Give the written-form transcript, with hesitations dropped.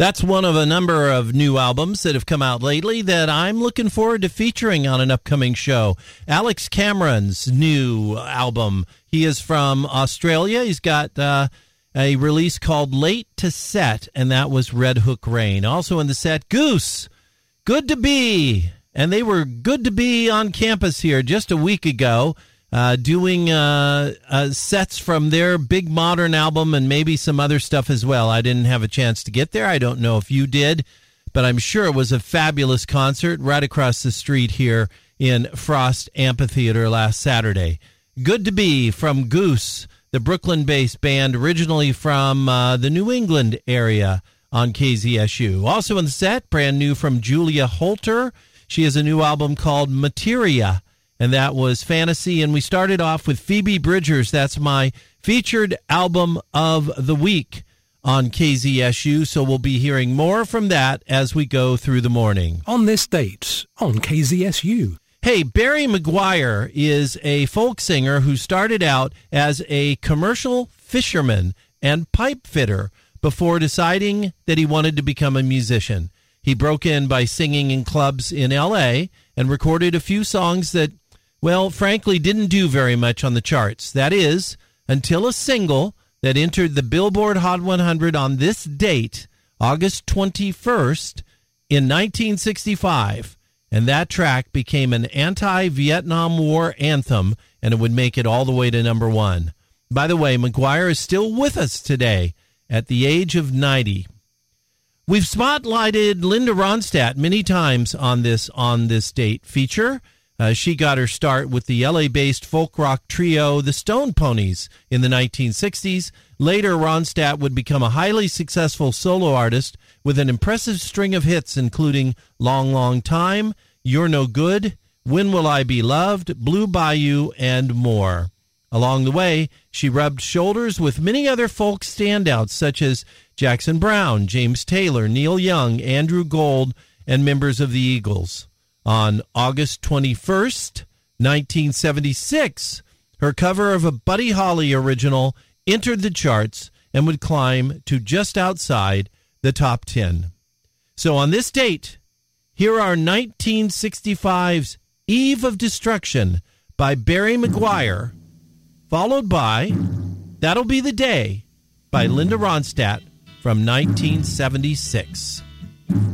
That's one of a number of new albums that have come out lately that I'm looking forward to featuring on an upcoming show. Alex Cameron's new album. He is from Australia. He's got a release called Late to Set, and that was Red Hook Rain. Also in the set, Goose, Good to Be. And they were good to be on campus here just a week ago, doing sets from their Big Modern album and maybe some other stuff as well. I didn't have a chance to get there. I don't know if you did, but I'm sure it was a fabulous concert right across the street here in Frost Amphitheater last Saturday. Good to Be from Goose, the Brooklyn-based band originally from the New England area on KZSU. Also in the set, brand new from Julia Holter. She has a new album called Materia, and that was Fantasy. And we started off with Phoebe Bridgers. That's my featured album of the week on KZSU. So we'll be hearing more from that as we go through the morning. On this date on KZSU. Hey, Barry McGuire is a folk singer who started out as a commercial fisherman and pipe fitter before deciding that he wanted to become a musician. He broke in by singing in clubs in L.A. and recorded a few songs that, well, frankly, didn't do very much on the charts. That is, until a single that entered the Billboard Hot 100 on this date, August 21st, in 1965. And that track became an anti-Vietnam War anthem, and it would make it all the way to number one. By the way, McGuire is still with us today at the age of 90. We've spotlighted Linda Ronstadt many times on this date feature. She got her start with the LA-based folk rock trio, the Stone Ponies, in the 1960s. Later, Ronstadt would become a highly successful solo artist with an impressive string of hits, including Long, Long Time, You're No Good, When Will I Be Loved, Blue Bayou, and more. Along the way, she rubbed shoulders with many other folk standouts such as Jackson Browne, James Taylor, Neil Young, Andrew Gold, and members of the Eagles. On August 21st, 1976, her cover of a Buddy Holly original entered the charts and would climb to just outside the top 10. So on this date, here are 1965's Eve of Destruction by Barry McGuire, followed by That'll Be the Day by Linda Ronstadt from 1976.